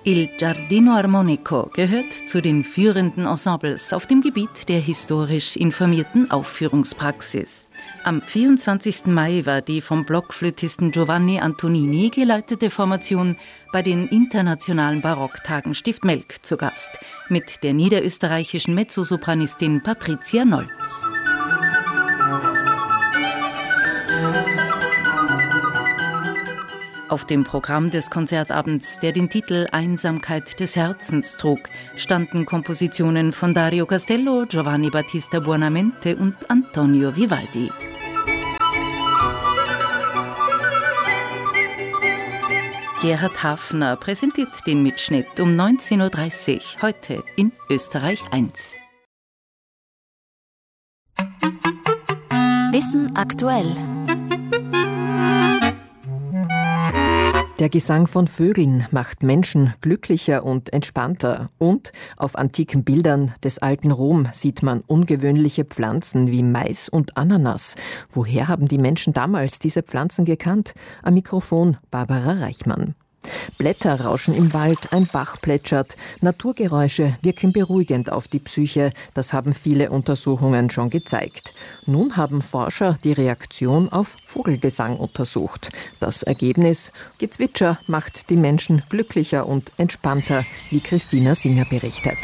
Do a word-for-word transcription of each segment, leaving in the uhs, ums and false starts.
Il Giardino Armonico gehört zu den führenden Ensembles auf dem Gebiet der historisch informierten Aufführungspraxis. Am vierundzwanzigsten Mai war die vom Blockflötisten Giovanni Antonini geleitete Formation bei den Internationalen Barocktagen Stift Melk zu Gast mit der niederösterreichischen Mezzosopranistin Patricia Nolz. Auf dem Programm des Konzertabends, der den Titel Einsamkeit des Herzens trug, standen Kompositionen von Dario Castello, Giovanni Battista Buonamente und Antonio Vivaldi. Gerhard Hafner präsentiert den Mitschnitt um neunzehn Uhr dreißig, heute in Österreich eins. Wissen aktuell. Der Gesang von Vögeln macht Menschen glücklicher und entspannter. Und auf antiken Bildern des alten Rom sieht man ungewöhnliche Pflanzen wie Mais und Ananas. Woher haben die Menschen damals diese Pflanzen gekannt? Am Mikrofon Barbara Reichmann. Blätter rauschen im Wald, ein Bach plätschert. Naturgeräusche wirken beruhigend auf die Psyche. Das haben viele Untersuchungen schon gezeigt. Nun haben Forscher die Reaktion auf Vogelgesang untersucht. Das Ergebnis: Gezwitscher macht die Menschen glücklicher und entspannter, wie Christina Singer berichtet.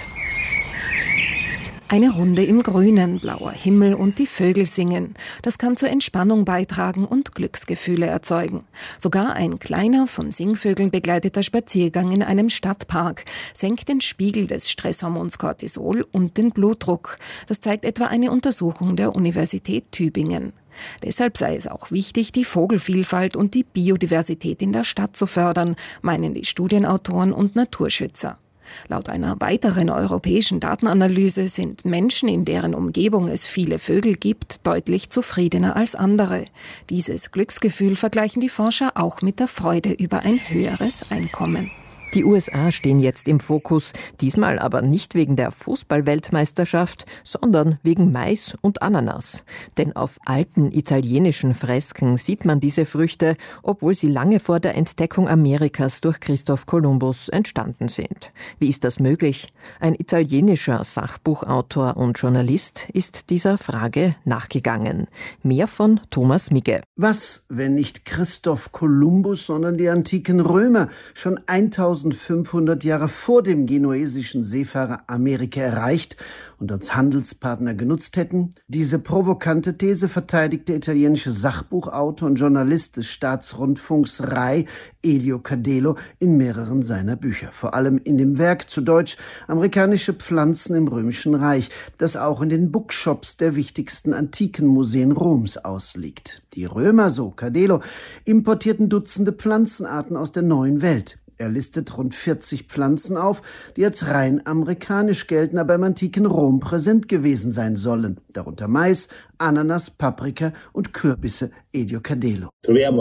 Eine Runde im Grünen, blauer Himmel und die Vögel singen. Das kann zur Entspannung beitragen und Glücksgefühle erzeugen. Sogar ein kleiner, von Singvögeln begleiteter Spaziergang in einem Stadtpark senkt den Spiegel des Stresshormons Cortisol und den Blutdruck. Das zeigt etwa eine Untersuchung der Universität Tübingen. Deshalb sei es auch wichtig, die Vogelvielfalt und die Biodiversität in der Stadt zu fördern, meinen die Studienautoren und Naturschützer. Laut einer weiteren europäischen Datenanalyse sind Menschen, in deren Umgebung es viele Vögel gibt, deutlich zufriedener als andere. Dieses Glücksgefühl vergleichen die Forscher auch mit der Freude über ein höheres Einkommen. Die U S A stehen jetzt im Fokus, diesmal aber nicht wegen der Fußball-Weltmeisterschaft, sondern wegen Mais und Ananas. Denn auf alten italienischen Fresken sieht man diese Früchte, obwohl sie lange vor der Entdeckung Amerikas durch Christoph Kolumbus entstanden sind. Wie ist das möglich? Ein italienischer Sachbuchautor und Journalist ist dieser Frage nachgegangen. Mehr von Thomas Migge. Was, wenn nicht Christoph Kolumbus, sondern die antiken Römer schon eintausendfünfhundert Jahre vor dem genuesischen Seefahrer Amerika erreicht und als Handelspartner genutzt hätten? Diese provokante These verteidigt der italienische Sachbuchautor und Journalist des Staatsrundfunks Rai, Elio Cadelo, in mehreren seiner Bücher. Vor allem in dem Werk zu Deutsch Amerikanische Pflanzen im Römischen Reich, das auch in den Bookshops der wichtigsten antiken Museen Roms ausliegt. Die Römer, so Cadelo, importierten Dutzende Pflanzenarten aus der neuen Welt. Er listet rund vierzig Pflanzen auf, die als rein amerikanisch gelten, aber im antiken Rom präsent gewesen sein sollen. Darunter Mais, Ananas, Paprika und Kürbisse, Elio Cadelo.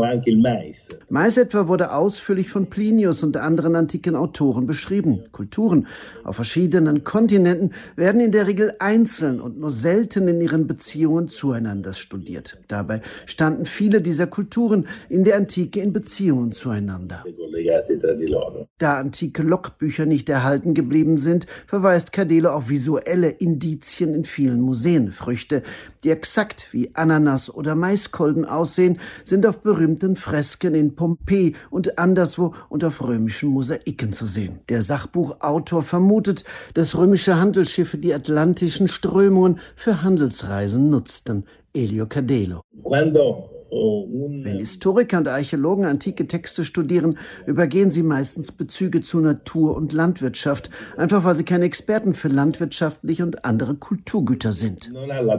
Mais etwa wurde ausführlich von Plinius und anderen antiken Autoren beschrieben. Kulturen auf verschiedenen Kontinenten werden in der Regel einzeln und nur selten in ihren Beziehungen zueinander studiert. Dabei standen viele dieser Kulturen in der Antike in Beziehungen zueinander. Da antike Logbücher nicht erhalten geblieben sind, verweist Cadelo auf visuelle Indizien in vielen Museen. Früchte, die exakt wie Ananas oder Maiskolben aussehen, sind auf berühmten Fresken in Pompeji und anderswo und auf römischen Mosaiken zu sehen. Der Sachbuchautor vermutet, dass römische Handelsschiffe die atlantischen Strömungen für Handelsreisen nutzten. Elio Cadelo. Wenn Historiker und Archäologen antike Texte studieren, übergehen sie meistens Bezüge zu Natur und Landwirtschaft, einfach weil sie keine Experten für landwirtschaftliche und andere Kulturgüter sind.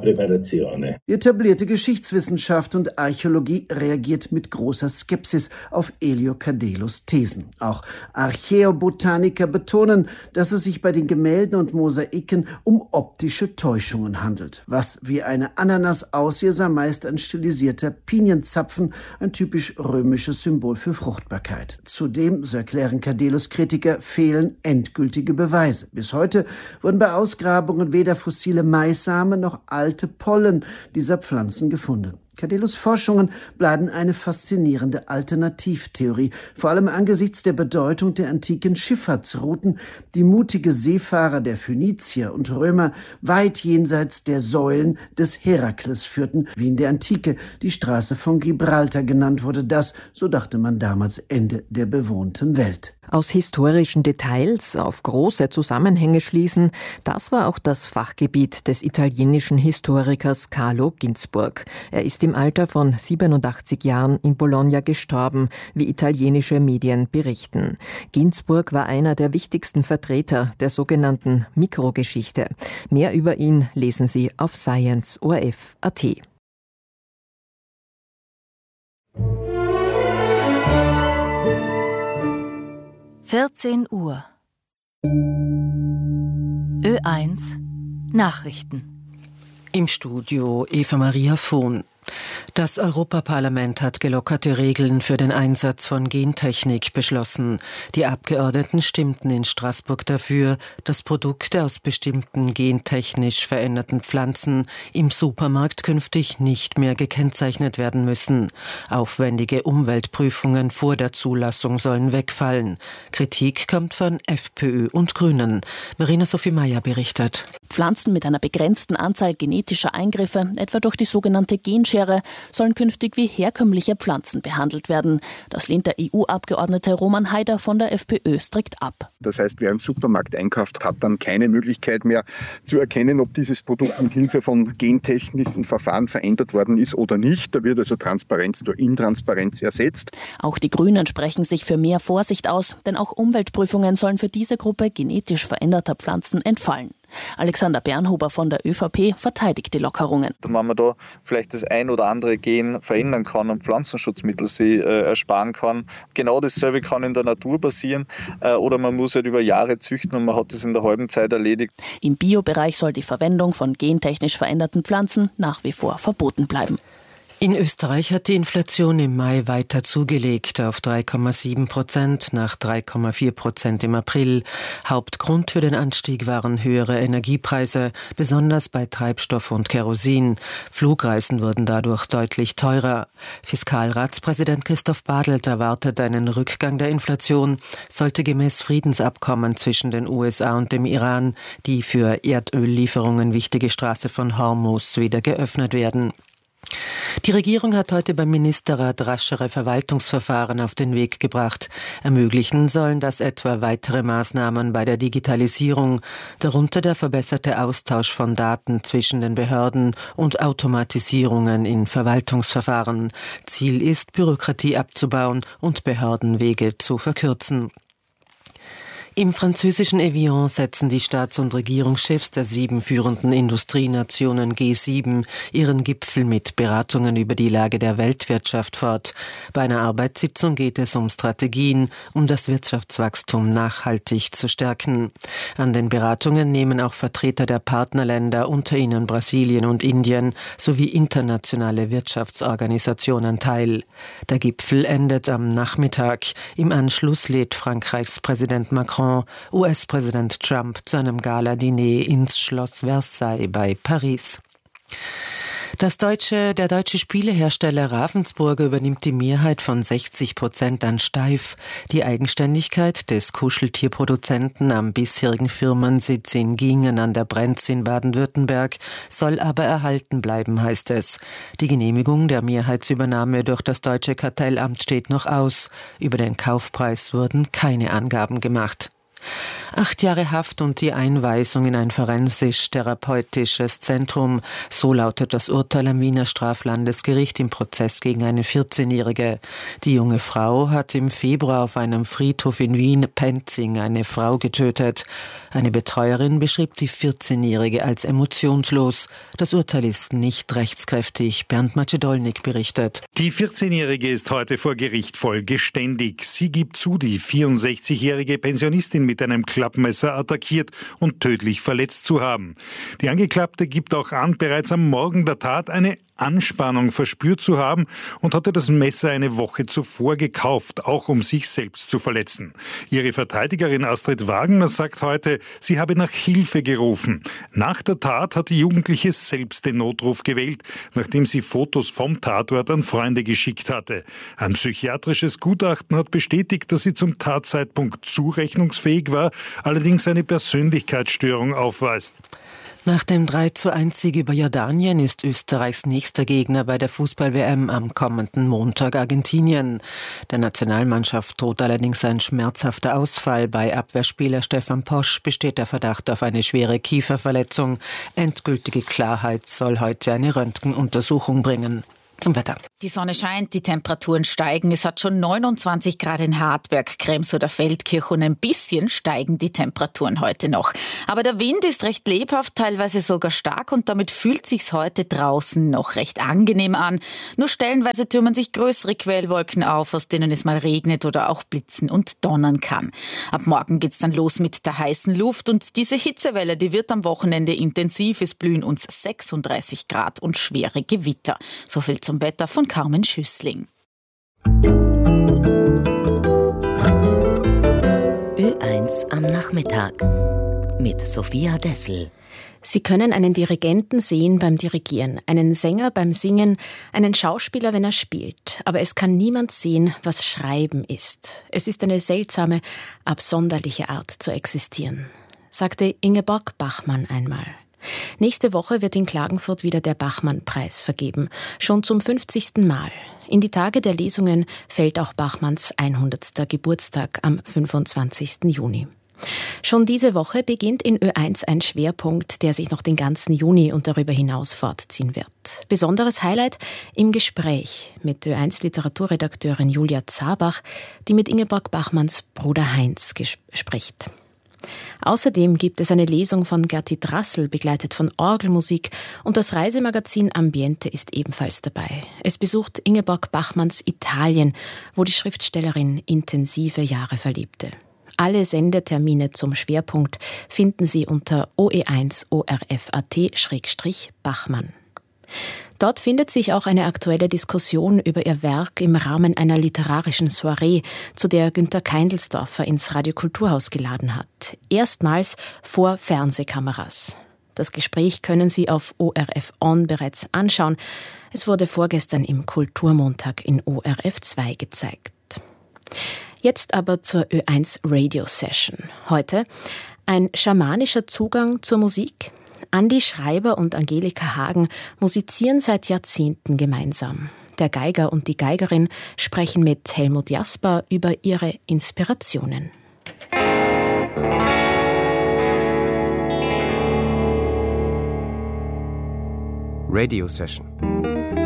Die etablierte Geschichtswissenschaft und Archäologie reagiert mit großer Skepsis auf Elio Cadelos Thesen. Auch Archäobotaniker betonen, dass es sich bei den Gemälden und Mosaiken um optische Täuschungen handelt. Was wie eine Ananas aussehe, sei meist ein stilisierter Pinienzapfen, ein typisch römisches Symbol für Fruchtbarkeit. Zudem, so erklären Cadelos Kritiker, fehlen endgültige Beweise. Bis heute wurden bei Ausgrabungen weder fossile Maissamen noch alte Pollen dieser Pflanzen gefunden. Cadellus Forschungen bleiben eine faszinierende Alternativtheorie, vor allem angesichts der Bedeutung der antiken Schifffahrtsrouten, die mutige Seefahrer der Phönizier und Römer weit jenseits der Säulen des Herakles führten, wie in der Antike die Straße von Gibraltar genannt wurde, das, so dachte man damals, Ende der bewohnten Welt. Aus historischen Details auf große Zusammenhänge schließen, das war auch das Fachgebiet des italienischen Historikers Carlo Ginzburg. Er ist im Alter von siebenundachtzig Jahren in Bologna gestorben, wie italienische Medien berichten. Ginzburg war einer der wichtigsten Vertreter der sogenannten Mikrogeschichte. Mehr über ihn lesen Sie auf science punkt o r f punkt a t. vierzehn Uhr. Ö eins Nachrichten. Im Studio Eva Maria Vohn. Das Europaparlament hat gelockerte Regeln für den Einsatz von Gentechnik beschlossen. Die Abgeordneten stimmten in Straßburg dafür, dass Produkte aus bestimmten gentechnisch veränderten Pflanzen im Supermarkt künftig nicht mehr gekennzeichnet werden müssen. Aufwendige Umweltprüfungen vor der Zulassung sollen wegfallen. Kritik kommt von FPÖ und Grünen. Verena Sophie Meyer berichtet. Pflanzen mit einer begrenzten Anzahl genetischer Eingriffe, etwa durch die sogenannte Genschere, sollen künftig wie herkömmliche Pflanzen behandelt werden. Das lehnt der E U-Abgeordnete Roman Haider von der FPÖ strikt ab. Das heißt, wer im Supermarkt einkauft, hat dann keine Möglichkeit mehr zu erkennen, ob dieses Produkt mit Hilfe von gentechnischen Verfahren verändert worden ist oder nicht. Da wird also Transparenz durch Intransparenz ersetzt. Auch die Grünen sprechen sich für mehr Vorsicht aus, denn auch Umweltprüfungen sollen für diese Gruppe genetisch veränderter Pflanzen entfallen. Alexander Bernhuber von der ÖVP verteidigt die Lockerungen. Wenn man da vielleicht das ein oder andere Gen verändern kann und Pflanzenschutzmittel sie äh, ersparen kann, genau dasselbe kann in der Natur passieren äh, oder man muss halt über Jahre züchten und man hat das in der halben Zeit erledigt. Im Biobereich soll die Verwendung von gentechnisch veränderten Pflanzen nach wie vor verboten bleiben. In Österreich hat die Inflation im Mai weiter zugelegt auf drei Komma sieben Prozent nach drei Komma vier Prozent im April. Hauptgrund für den Anstieg waren höhere Energiepreise, besonders bei Treibstoff und Kerosin. Flugreisen wurden dadurch deutlich teurer. Fiskalratspräsident Christoph Bartelt erwartet einen Rückgang der Inflation, sollte gemäß Friedensabkommen zwischen den U S A und dem Iran die für Erdöllieferungen wichtige Straße von Hormuz wieder geöffnet werden. Die Regierung hat heute beim Ministerrat raschere Verwaltungsverfahren auf den Weg gebracht. Ermöglichen sollen das etwa weitere Maßnahmen bei der Digitalisierung, darunter der verbesserte Austausch von Daten zwischen den Behörden und Automatisierungen in Verwaltungsverfahren. Ziel ist, Bürokratie abzubauen und Behördenwege zu verkürzen. Im französischen Evian setzen die Staats- und Regierungschefs der sieben führenden Industrienationen G sieben ihren Gipfel mit Beratungen über die Lage der Weltwirtschaft fort. Bei einer Arbeitssitzung geht es um Strategien, um das Wirtschaftswachstum nachhaltig zu stärken. An den Beratungen nehmen auch Vertreter der Partnerländer, unter ihnen Brasilien und Indien, sowie internationale Wirtschaftsorganisationen teil. Der Gipfel endet am Nachmittag. Im Anschluss lädt Frankreichs Präsident Macron U S-Präsident Trump zu einem Gala-Diner ins Schloss Versailles bei Paris. Das deutsche, der deutsche Spielehersteller Ravensburger übernimmt die Mehrheit von sechzig Prozent an Steiff. Die Eigenständigkeit des Kuscheltierproduzenten am bisherigen Firmensitz in Gingen an der Brenz in Baden-Württemberg soll aber erhalten bleiben, heißt es. Die Genehmigung der Mehrheitsübernahme durch das deutsche Kartellamt steht noch aus. Über den Kaufpreis wurden keine Angaben gemacht. Acht Jahre Haft und die Einweisung in ein forensisch-therapeutisches Zentrum. So lautet das Urteil am Wiener Straflandesgericht im Prozess gegen eine vierzehnjährige. Die junge Frau hat im Februar auf einem Friedhof in Wien-Penzing eine Frau getötet. Eine Betreuerin beschrieb die vierzehnjährige als emotionslos. Das Urteil ist nicht rechtskräftig. Bernd Macedolnik berichtet. Die vierzehnjährige ist heute vor Gericht voll geständig. Sie gibt zu, die vierundsechzigjährige Pensionistin mit einem Klavier Klappmesser attackiert und tödlich verletzt zu haben. Die Angeklagte gibt auch an, bereits am Morgen der Tat eine Anspannung verspürt zu haben und hatte das Messer eine Woche zuvor gekauft, auch um sich selbst zu verletzen. Ihre Verteidigerin Astrid Wagner sagt heute, sie habe nach Hilfe gerufen. Nach der Tat hat die Jugendliche selbst den Notruf gewählt, nachdem sie Fotos vom Tatort an Freunde geschickt hatte. Ein psychiatrisches Gutachten hat bestätigt, dass sie zum Tatzeitpunkt zurechnungsfähig war, allerdings eine Persönlichkeitsstörung aufweist. Nach dem drei zu eins Sieg über Jordanien ist Österreichs nächster Gegner bei der Fußball-W M am kommenden Montag Argentinien. Der Nationalmannschaft droht allerdings ein schmerzhafter Ausfall. Bei Abwehrspieler Stefan Posch besteht der Verdacht auf eine schwere Kieferverletzung. Endgültige Klarheit soll heute eine Röntgenuntersuchung bringen. Zum Wetter. Die Sonne scheint, die Temperaturen steigen. Es hat schon neunundzwanzig Grad in Hartberg, Krems oder Feldkirch und ein bisschen steigen die Temperaturen heute noch. Aber der Wind ist recht lebhaft, teilweise sogar stark und damit fühlt sich's heute draußen noch recht angenehm an. Nur stellenweise türmen sich größere Quellwolken auf, aus denen es mal regnet oder auch blitzen und donnern kann. Ab morgen geht's dann los mit der heißen Luft und diese Hitzewelle, die wird am Wochenende intensiv. Es blühen uns sechsunddreißig Grad und schwere Gewitter. So viel zum Wetter von Carmen Schüssling. Ö eins am Nachmittag mit Sophia Dessel. Sie können einen Dirigenten sehen beim Dirigieren, einen Sänger beim Singen, einen Schauspieler, wenn er spielt. Aber es kann niemand sehen, was Schreiben ist. Es ist eine seltsame, absonderliche Art zu existieren, sagte Ingeborg Bachmann einmal. Nächste Woche wird in Klagenfurt wieder der Bachmann-Preis vergeben, schon zum fünfzigsten Mal. In die Tage der Lesungen fällt auch Bachmanns hundertster Geburtstag am fünfundzwanzigsten Juni. Schon diese Woche beginnt in Ö eins ein Schwerpunkt, der sich noch den ganzen Juni und darüber hinaus fortziehen wird. Besonderes Highlight im Gespräch mit Ö eins Literaturredakteurin Julia Zabach, die mit Ingeborg Bachmanns Bruder Heinz spricht. Außerdem gibt es eine Lesung von Gerti Drassel, begleitet von Orgelmusik, und das Reisemagazin Ambiente ist ebenfalls dabei. Es besucht Ingeborg Bachmanns Italien, wo die Schriftstellerin intensive Jahre verlebte. Alle Sendetermine zum Schwerpunkt finden Sie unter o e eins o r f punkt a t slash Bachmann. Dort findet sich auch eine aktuelle Diskussion über ihr Werk im Rahmen einer literarischen Soiree, zu der Günter Keindelsdorfer ins Radio Kulturhaus geladen hat. Erstmals vor Fernsehkameras. Das Gespräch können Sie auf O R F On bereits anschauen. Es wurde vorgestern im Kulturmontag in O R F zwei gezeigt. Jetzt aber zur Ö eins Radio Session. Heute ein schamanischer Zugang zur Musik. Andi Schreiber und Angelika Hagen musizieren seit Jahrzehnten gemeinsam. Der Geiger und die Geigerin sprechen mit Helmut Jasper über ihre Inspirationen. Radio Session.